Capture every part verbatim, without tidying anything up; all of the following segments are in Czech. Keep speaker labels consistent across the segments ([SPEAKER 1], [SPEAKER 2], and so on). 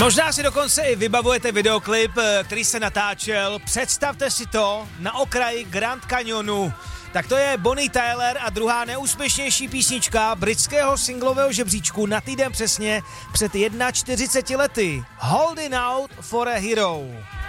[SPEAKER 1] Možná si dokonce i vybavujete videoklip, který se natáčel, představte si to, na okraji Grand Canyonu. Tak to je Bonnie Tyler a druhá neúspěšnější písnička britského singlového žebříčku na týden přesně před čtyřiceti jedna lety. Holding Out for a Hero.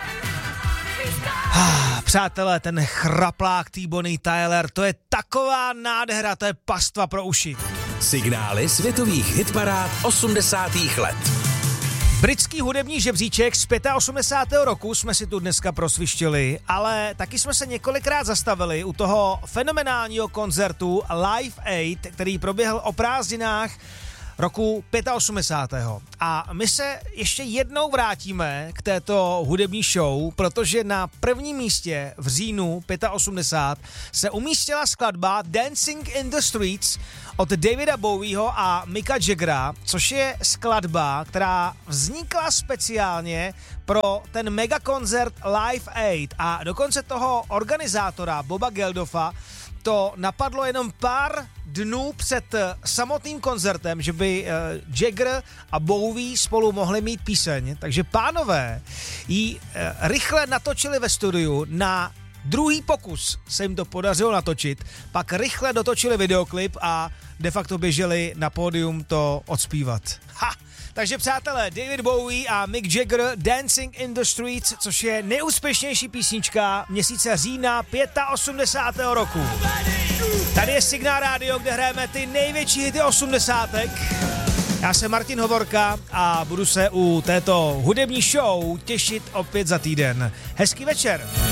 [SPEAKER 1] Ah, přátelé, ten chraplák tý Bonnie Tyler, to je taková nádhera, to je pastva pro uši.
[SPEAKER 2] Signály světových hitparád osmdesátých let.
[SPEAKER 1] Britský hudební žebříček z osmdesátého pátého roku jsme si tu dneska prosvištili, ale taky jsme se několikrát zastavili u toho fenomenálního koncertu Live Aid, který proběhl o prázdninách roku osmdesátého pátého A my se ještě jednou vrátíme k této hudební show, protože na prvním místě v říjnu osmdesátého pátého se umístila skladba Dancing in the Streets od Davida Bowieho a Micka Jaggera, což je skladba, která vznikla speciálně pro ten megakoncert Live Aid a dokonce toho organizátora Boba Geldoffa to napadlo jenom pár dnů před samotným koncertem, že by Jagger a Bowie spolu mohli mít píseň. Takže pánové ji rychle natočili ve studiu, na druhý pokus se jim to podařilo natočit, pak rychle dotočili videoklip a de facto běželi na pódium to odspívat. Ha! Takže přátelé, David Bowie a Mick Jagger, Dancing in the Streets, což je nejúspěšnější písnička měsíce října osmdesátého pátého roku. Tady je Signál rádio, kde hrajeme ty největší hity osmdesátek. Já jsem Martin Hovorka a budu se u této hudební show těšit opět za týden. Hezký večer.